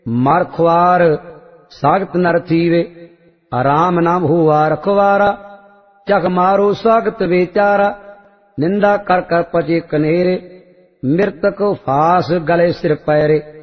मर खुआर सागत नर थीवे, आराम नाम हुआ रखवारा। जग मारो सागत बेचारा, निंदा कर कर पचे कनेरे। मृतक फास गले सिर पैरे,